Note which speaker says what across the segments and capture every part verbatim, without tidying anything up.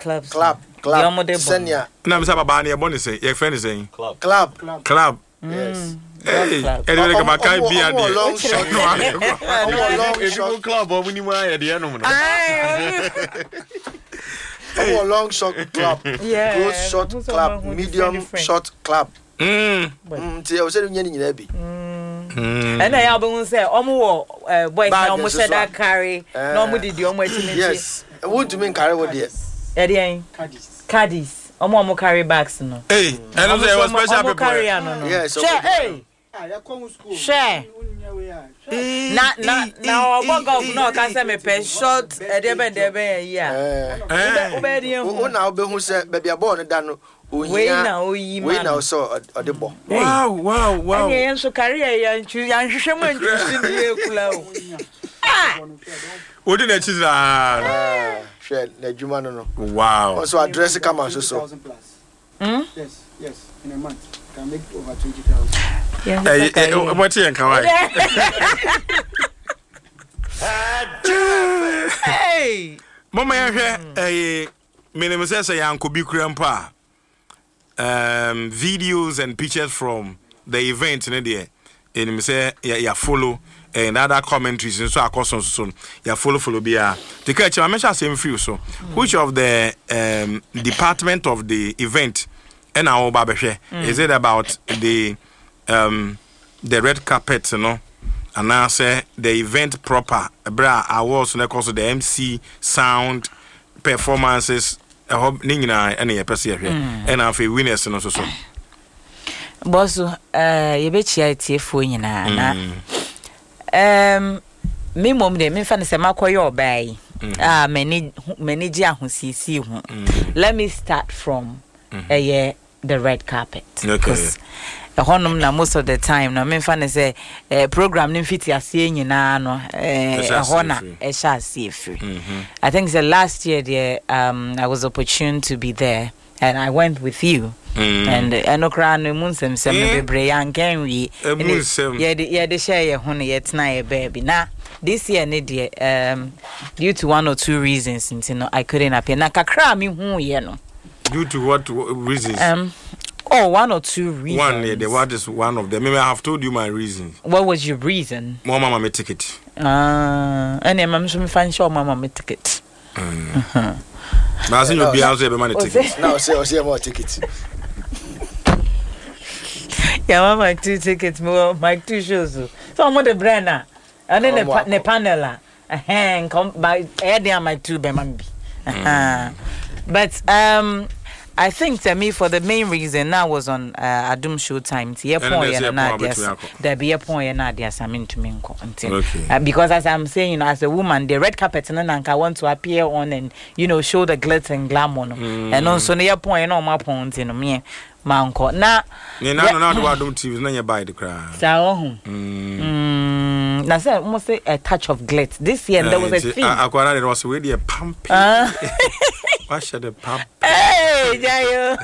Speaker 1: clubs.
Speaker 2: Club, club. Senior.
Speaker 3: Na msa baba na e boni say, your friend is saying.
Speaker 2: Club. Club. Club.
Speaker 3: Club.
Speaker 2: Yes.
Speaker 3: Hey, anyway, come back and be at the
Speaker 2: long shot.
Speaker 3: Long shot club or minimum at the end of
Speaker 2: the long shot club.
Speaker 1: Yeah.
Speaker 2: Close shot club. Medium shot club.
Speaker 3: Mm.
Speaker 2: Mm. I said, "You're nebi."
Speaker 1: And I have been say, "Omo, boys, now mo say that carry. No mo did the omo eti."
Speaker 2: Yes. What do you mean carry what there?
Speaker 1: Eddie. Caddies. Caddies. Omo omo carry bags no.
Speaker 3: Hey, and I'm saying was special people.
Speaker 2: Yes.
Speaker 1: Hey. Share. Na na na obogo no ka say me pe short e dey be dey be ya. Eh. Obedi hu.
Speaker 2: Wo na obehu say baby abo no da no.
Speaker 1: We na oyi man.
Speaker 2: We na so odebo.
Speaker 3: Wow, wow, wow.
Speaker 1: And yen so career yan chu yan hwehwe man chu ni ekula o. Ah.
Speaker 3: Odi na chizra.
Speaker 2: Ah, share na juma no no.
Speaker 3: Wow.
Speaker 2: Also address come on so so.
Speaker 1: Hmm?
Speaker 4: Yes, yes, in a month. Can make over twenty thousand.
Speaker 1: Yeah.
Speaker 3: Hey, what you can
Speaker 1: Hey.
Speaker 3: Mama ya eh me ne say say yanko bi krampa. Um videos and pictures from the event in there. And me say ya follow and other commentaries and so across so so ya follow follow bia. The catch I mention same few so which of the um department of the event and our babeshe is it about the um the red carpet you know and now say the event proper bra awards na cause the M C sound performances I hope ningina any person here and afi winners no so so
Speaker 1: boss eh ye be chia tiefo nyina na um me mom de me fa ne se makoye obai ah many many gi ahosisi hu let me start from eh the red carpet because the honum na most of the time na me fa ne say eh program ni fit ase nyina no eh hona e sha ase free. I think the last year there um I was opportune to be there and I went with you. Mm. And enokra no munsem sem no bebre yankan wi ye de ye de share ye ho no ye tena ye baby na this year ne de um due to one or two reasons you know I couldn't appear na kakra me hu ye no
Speaker 3: due to what reasons
Speaker 1: um oh one or two reasons
Speaker 3: one yeah, the what is one of them maybe I have told you my reasons.
Speaker 1: What was your reason?
Speaker 3: More mama me ticket
Speaker 1: ah and em am so me fan show mama me ticket
Speaker 3: mhm na say you be house e be man ticket
Speaker 2: now say say more ticket.
Speaker 1: Yeah, mama two tickets more my two shows so I'm the brainer and then the the panel eh come by there my two be man uh but um I think to me for the main reason now was on uh, Adum Showtime tie point ya na dia there be a point ya na dia samin to me nko until because as I'm saying you know as a woman the red carpet na nanka want to appear on and you know show the glitz and glamour no mm. and also na ya point na my point no me manko na
Speaker 3: na na na do Adum T V na ya buy the cry
Speaker 1: sa oh mm na say almost say a touch of glitz this year there was a thing
Speaker 3: akwara there was we dey pumpy what should the pump
Speaker 1: hey jayo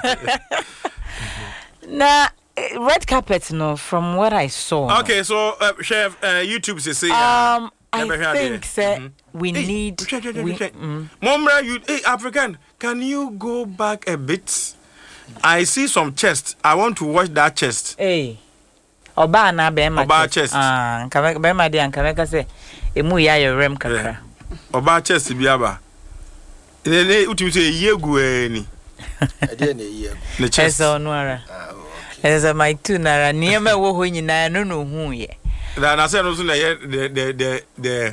Speaker 1: na red carpet no from what I saw
Speaker 3: okay so uh, chef uh, YouTube say
Speaker 1: um I think say mm-hmm. we hey, need check, check, check,
Speaker 3: we, check. Mm. Momra you hey African can you go back a bit I see some chest I want to watch that chest
Speaker 1: hey oba na be ma
Speaker 3: oba chest
Speaker 1: ah nka be ma dia nka ka say emu ya your rem kakra
Speaker 3: oba chest biaba ne ne utimi say yegu ani
Speaker 2: e dey na yegu
Speaker 3: ne chest
Speaker 1: eso no ara ah okay eza my two nara niema wo ho nyina no no hu ye
Speaker 3: na na say no so na ye the the the